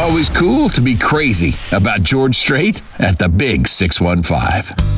always cool to be crazy about George Strait at the Big 615.